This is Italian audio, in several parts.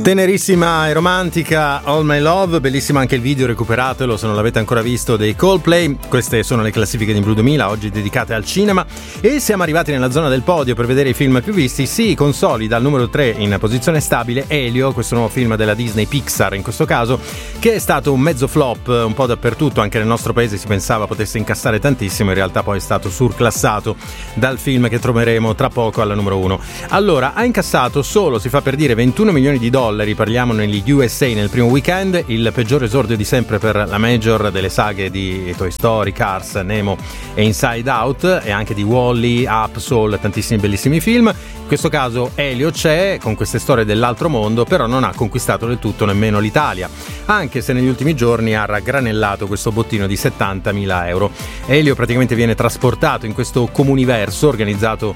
Tenerissima e romantica All My Love, bellissimo anche il video, recuperatelo se non l'avete ancora visto, dei Coldplay. Queste sono le classifiche di Blu 2000, oggi dedicate al cinema, e siamo arrivati nella zona del podio per vedere i film più visti. Si consolida al numero 3 in posizione stabile Elio, questo nuovo film della Disney Pixar in questo caso, che è stato un mezzo flop un po' dappertutto, anche nel nostro paese si pensava potesse incassare tantissimo, in realtà poi è stato surclassato dal film che troveremo tra poco alla numero 1. Allora, ha incassato solo, si fa per dire, 21 milioni di dollari, parliamo negli USA nel primo weekend, il peggior esordio di sempre per la major delle saghe di Toy Story, Cars, Nemo e Inside Out, e anche di Wall-E, Up, Soul, tantissimi bellissimi film. In questo caso Elio c'è con queste storie dell'altro mondo, però non ha conquistato del tutto nemmeno l'Italia, anche se negli ultimi giorni ha raggranellato questo bottino di 70.000 euro. Elio praticamente viene trasportato in questo comuniverso organizzato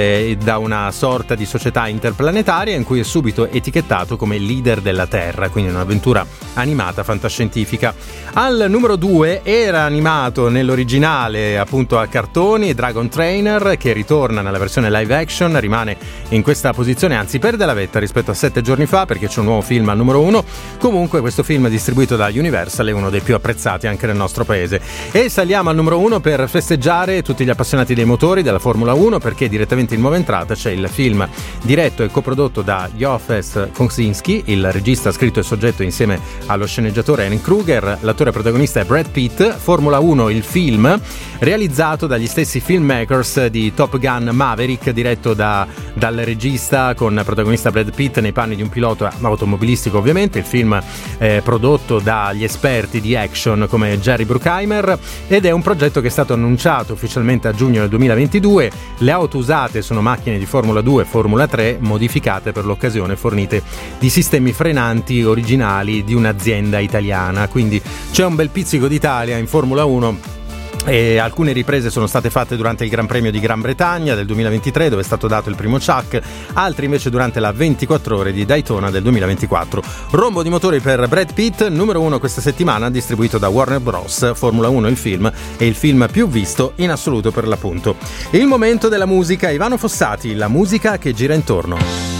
da una sorta di società interplanetaria in cui è subito etichettato come leader della Terra, quindi un'avventura animata fantascientifica. Al numero 2 era animato nell'originale appunto a cartoni Dragon Trainer, che ritorna nella versione live action, rimane in questa posizione, anzi perde la vetta rispetto a 7 giorni fa perché c'è un nuovo film al numero 1. Comunque questo film distribuito da Universal è uno dei più apprezzati anche nel nostro paese. E saliamo al numero 1 per festeggiare tutti gli appassionati dei motori della Formula 1, perché direttamente in nuova entrata c'è il film diretto e coprodotto da József Kosinski, il regista, scritto e soggetto insieme allo sceneggiatore Anne Kruger. L'attore protagonista è Brad Pitt. Formula 1, il film, realizzato dagli stessi filmmakers di Top Gun Maverick, diretto dal regista, con protagonista Brad Pitt nei panni di un pilota automobilistico ovviamente. Il film è prodotto dagli esperti di action come Jerry Bruckheimer, ed è un progetto che è stato annunciato ufficialmente a giugno del 2022. Le auto usate sono macchine di Formula 2 e Formula 3 modificate per l'occasione, fornite di sistemi frenanti originali di un'azienda italiana, quindi c'è un bel pizzico d'Italia in Formula 1. E alcune riprese sono state fatte durante il Gran Premio di Gran Bretagna del 2023, dove è stato dato il primo chuck, altre invece durante la 24 ore di Daytona del 2024. Rombo di motori per Brad Pitt, numero 1 questa settimana, distribuito da Warner Bros. Formula 1 il film, è il film più visto in assoluto per l'appunto. Il momento della musica, Ivano Fossati, la musica che gira intorno.